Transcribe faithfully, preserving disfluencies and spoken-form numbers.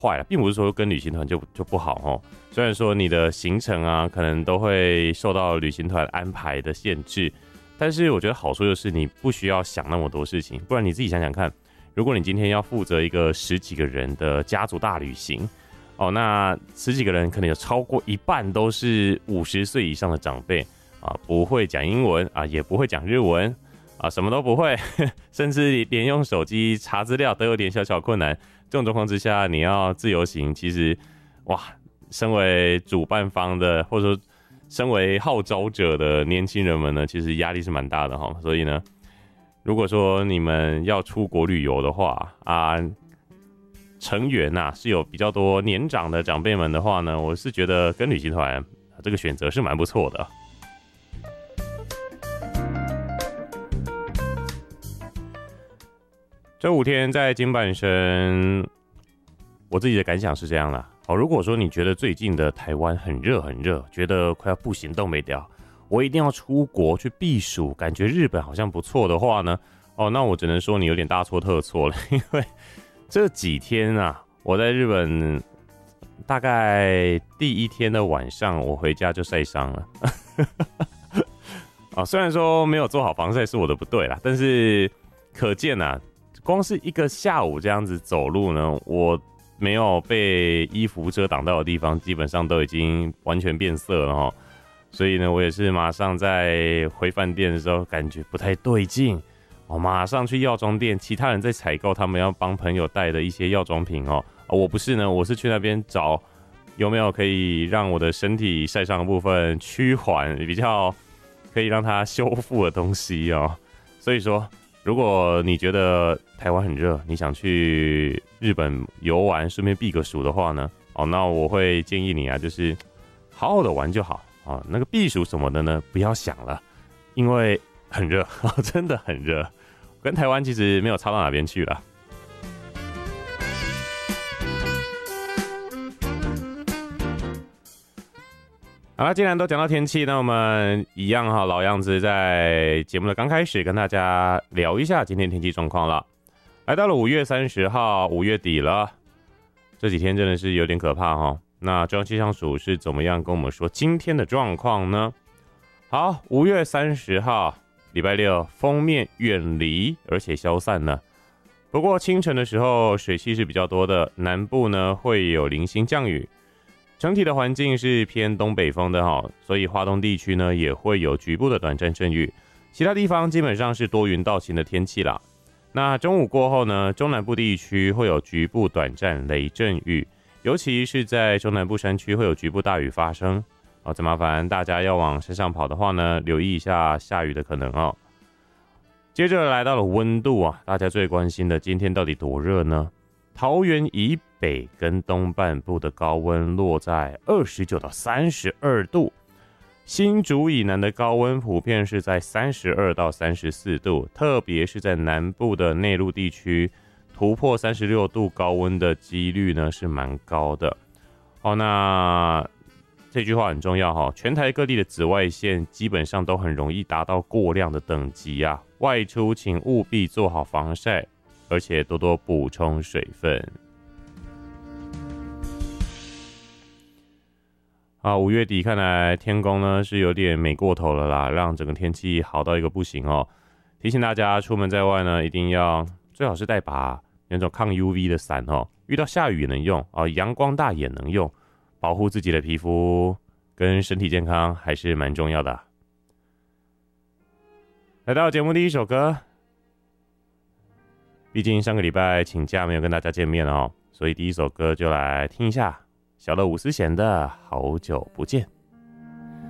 坏了，并不是说跟旅行团就就不好哦。虽然说你的行程啊，可能都会受到旅行团安排的限制，但是我觉得好处就是你不需要想那么多事情。不然你自己想想看，如果你今天要负责一个十几个人的家族大旅行，哦，那十几个人可能有超过一半都是五十岁以上的长辈啊，不会讲英文啊，也不会讲日文啊，什么都不会，甚至连用手机查资料都有点小小困难。这种状况之下，你要自由行，其实哇，身为主办方的，或者说身为号召者的年轻人们呢，其实压力是蛮大的哈。所以呢，如果说你们要出国旅游的话啊，成员呐、啊、是有比较多年长的长辈们的话呢，我是觉得跟旅行团这个选择是蛮不错的。这五天在金板神，我自己的感想是这样啦。好，如果说你觉得最近的台湾很热很热，觉得快要不行动没掉，我一定要出国去避暑，感觉日本好像不错的话呢，哦，那我只能说你有点大错特错了，因为这几天啊，我在日本大概第一天的晚上，我回家就晒伤了。啊，虽然说没有做好防晒是我的不对啦，但是可见啊。光是一个下午这样子走路呢，我没有被衣服遮挡到的地方，基本上都已经完全变色了齁。所以呢，我也是马上在回饭店的时候感觉不太对劲，我马上去药妆店，其他人在采购他们要帮朋友带的一些药妆品哦。我不是呢，我是去那边找有没有可以让我的身体晒伤的部分趋缓，比较可以让它修复的东西哦。所以说。如果你觉得台湾很热，你想去日本游玩，顺便避个暑的话呢，哦，那我会建议你啊，就是好好的玩就好啊。那个避暑什么的呢，不要想了，因为很热，真的很热，跟台湾其实没有差到哪边去了。好了，既然都讲到天气，那我们一样哈，老样子，在节目的刚开始跟大家聊一下今天天气状况了。来到了五月三十号，五月底了，这几天真的是有点可怕哈。那中央气象署是怎么样跟我们说今天的状况呢？好，五月三十号，礼拜六，锋面远离而且消散呢。不过清晨的时候水汽是比较多的，南部呢会有零星降雨。整体的环境是偏东北风的哈，所以花东地区呢也会有局部的短暂阵雨，其他地方基本上是多云到晴的天气啦。那中午过后呢，中南部地区会有局部短暂雷阵雨，尤其是在中南部山区会有局部大雨发生。好，再麻烦大家要往山上跑的话呢，留意一下下雨的可能哦。接着来到了温度啊，大家最关心的今天到底多热呢？桃园以北跟东半部的高温落在二十九到三十二度，新竹以南的高温普遍是在三十二到三十四度，特别是在南部的内陆地区，突破三十六度高温的几率呢是蛮高的。好，那这句话很重要哈，全台各地的紫外线基本上都很容易达到过量的等级啊，外出请务必做好防晒，而且多多补充水分。啊，五月底看来天公呢是有点美过头了啦，让整个天气好到一个不行哦。提醒大家出门在外呢，一定要最好是带把那种抗 U V 的伞哦，遇到下雨也能用啊，阳光大也能用，保护自己的皮肤跟身体健康还是蛮重要的。来到节目第一首歌，毕竟上个礼拜请假没有跟大家见面哦，所以第一首歌就来听一下小乐伍思贤的《好久不见》。